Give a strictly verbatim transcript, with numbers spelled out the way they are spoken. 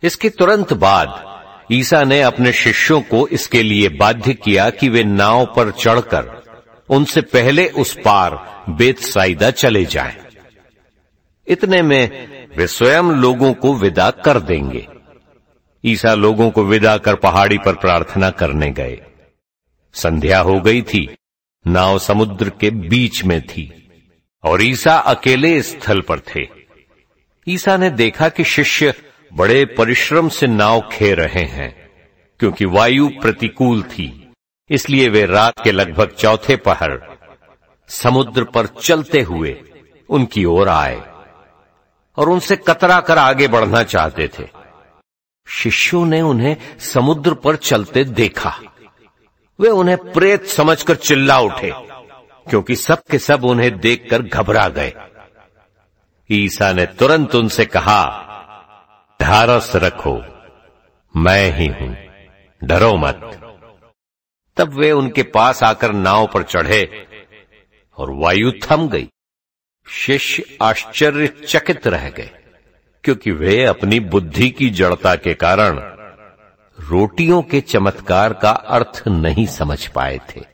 इसके तुरंत बाद ईसा ने अपने शिष्यों को इसके लिए बाध्य किया कि वे नाव पर चढ़कर उनसे पहले उस पार बेतसाइदा चले जाएं। इतने में वे स्वयं लोगों को विदा कर देंगे। ईसा लोगों को विदा कर पहाड़ी पर प्रार्थना करने गए। संध्या हो गई थी, नाव समुद्र के बीच में थी और ईसा अकेले स्थल पर थे। ईसा ने देखा कि शिष्य बड़े परिश्रम से नाव खे रहे हैं, क्योंकि वायु प्रतिकूल थी। इसलिए वे रात के लगभग चौथे पहर समुद्र पर चलते हुए उनकी ओर आए और उनसे कतरा कर आगे बढ़ना चाहते थे। शिष्यों ने उन्हें समुद्र पर चलते देखा। वे उन्हें प्रेत समझकर चिल्ला उठे, क्योंकि सब के सब उन्हें देखकर घबरा गए। ईसा ने तुरंत उनसे कहा, ढारस रखो, मैं ही हूं, डरो मत। तब वे उनके पास आकर नाव पर चढ़े और वायु थम गई। शिष्य आश्चर्यचकित रह गए, क्योंकि वे अपनी बुद्धि की जड़ता के कारण रोटियों के चमत्कार का अर्थ नहीं समझ पाए थे।